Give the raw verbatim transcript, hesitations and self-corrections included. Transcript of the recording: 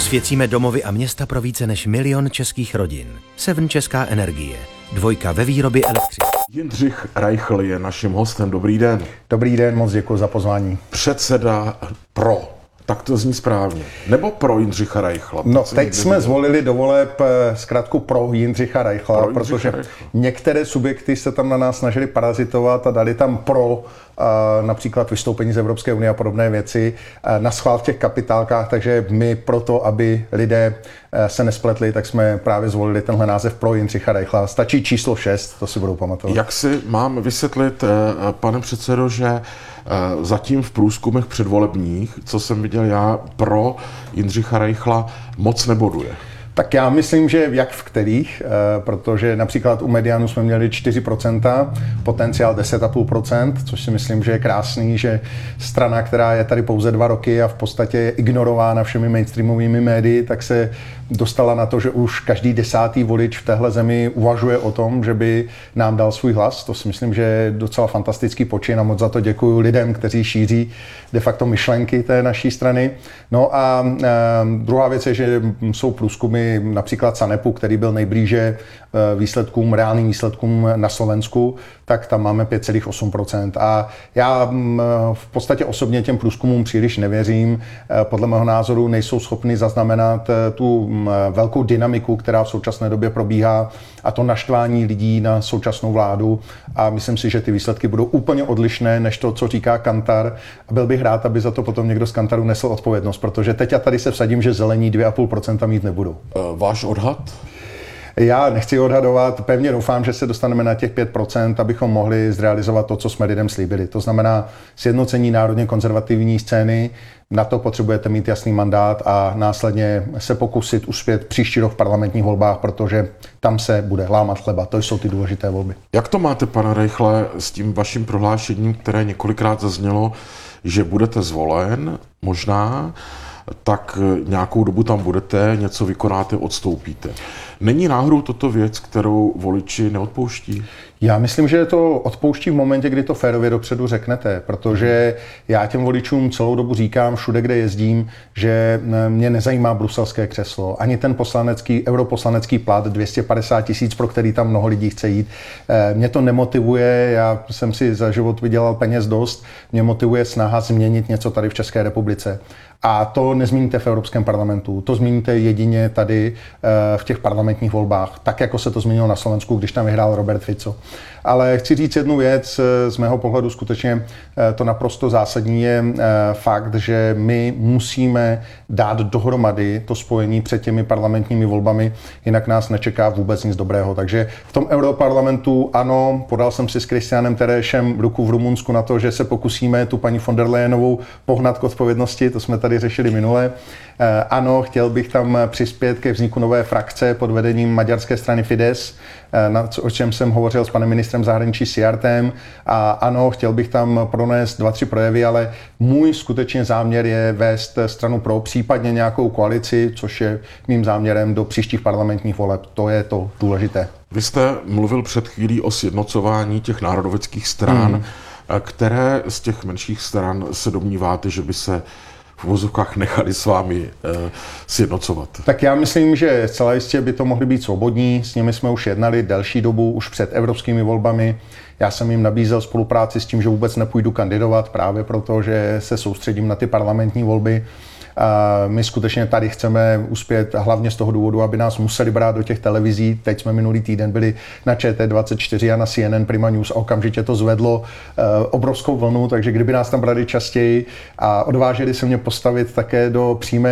Osvěcíme domovy a města pro více než milion českých rodin. Seven Česká energie. Dvojka ve výrobě elektřiny. Jindřich Reichl je naším hostem. Dobrý den. Dobrý den, moc děkuji za pozvání. Předseda pro. Tak to zní správně. Nebo pro Jindřicha Reichla? No, teď jsme viděl. zvolili do voleb zkrátku pro Jindřicha Reichla, pro protože Reichla. Některé subjekty se tam na nás snažili parazitovat a dali tam pro například vystoupení z Evropské unie a podobné věci na schvál v těch kapitálkách, takže my proto, aby lidé se nespletli, tak jsme právě zvolili tenhle název pro Jindřicha Reichla. Stačí číslo šest, to si budou pamatovat. Jak si mám vysvětlit, pane předsedo, že zatím v průzkumech předvolebních, co jsem viděl já, pro Jindřicha Reichla moc neboduje? Tak já myslím, že jak v kterých, protože například u Medianu jsme měli čtyři procenta, potenciál deset celá pět procenta, což si myslím, že je krásný, že strana, která je tady pouze dva roky a v podstatě je ignorována všemi mainstreamovými médii, tak se dostala na to, že už každý desátý volič v téhle zemi uvažuje o tom, že by nám dal svůj hlas. To si myslím, že je docela fantastický počin a moc za to děkuji lidem, kteří šíří de facto myšlenky té naší strany. No a e, druhá věc je, že jsou průzkumy například SANEPu, který byl nejblíže výsledkům, reálným výsledkům na Slovensku, tak tam máme pět celá osm procenta. A já v podstatě osobně těm průzkumům příliš nevěřím. Podle mého názoru nejsou schopni zaznamenat tu velkou dynamiku, která v současné době probíhá, a to naštvání lidí na současnou vládu. A myslím si, že ty výsledky budou úplně odlišné než to, co říká Kantar. A byl bych rád, aby za to potom někdo z Kantaru nesl odpovědnost, protože teď a tady se vsadím, že zelení dvě celá pět procenta mít nebudou. Váš odhad? Já nechci odhadovat, pevně doufám, že se dostaneme na těch pět procent, abychom mohli zrealizovat to, co jsme lidem slíbili. To znamená sjednocení národně konzervativní scény, na to potřebujete mít jasný mandát a následně se pokusit uspět příští rok v parlamentních volbách, protože tam se bude lámat chleba. To jsou ty důležité volby. Jak to máte, pane Reichle, s tím vaším prohlášením, které několikrát zaznělo, že budete zvolen, možná, tak nějakou dobu tam budete, něco vykonáte, odstoupíte. Není náhodou toto věc, kterou voliči neodpouští? Já myslím, že to odpouští v momentě, kdy to férově dopředu řeknete, protože já těm voličům celou dobu říkám všude, kde jezdím, že mě nezajímá bruselské křeslo, ani ten poslanecký, europoslanecký plat dvě stě padesát tisíc, pro který tam mnoho lidí chce jít. Mě to nemotivuje, já jsem si za život vydělal peněz dost, mě motivuje snaha změnit něco tady v České republice. A to nezmíníte v Evropském parlamentu, to zmíníte jedině tady v těch parlamentních volbách, tak jako se to změnilo na Slovensku, když tam vyhrál Robert Fico. Ale chci říct jednu věc, z mého pohledu skutečně to naprosto zásadní je fakt, že my musíme dát dohromady to spojení před těmi parlamentními volbami, jinak nás nečeká vůbec nic dobrého. Takže v tom europarlamentu ano, podal jsem si s Kristianem Terešem ruku v Rumunsku na to, že se pokusíme tu paní von der Leyenovou pohnat k odpovědnosti, to jsme tady řešili minule. Ano, chtěl bych tam přispět ke vzniku nové frakce pod vedením maďarské strany Fidesz, o čem jsem hovořil s panem ministrem zahraničí Siartem. A ano, chtěl bych tam pronést dva, tři projevy, ale můj skutečně záměr je vést stranu pro případně nějakou koalici, což je mým záměrem do příštích parlamentních voleb. To je to důležité. Vy jste mluvil před chvílí o sjednocování těch národoveckých stran, mm. které z těch menších stran se domníváte, že by se v uvozovkách nechali s vámi e, sjednocovat? Tak já myslím, že zcela jistě by to mohli být svobodní. S nimi jsme už jednali delší dobu, už před evropskými volbami. Já jsem jim nabízel spolupráci s tím, že vůbec nepůjdu kandidovat, právě proto, že se soustředím na ty parlamentní volby. My skutečně tady chceme uspět hlavně z toho důvodu, aby nás museli brát do těch televizí. Teď jsme minulý týden byli na Č T dvacet čtyři a na C N N Prima News a okamžitě to zvedlo obrovskou vlnu, takže kdyby nás tam brali častěji a odvážili se mě postavit také do přímé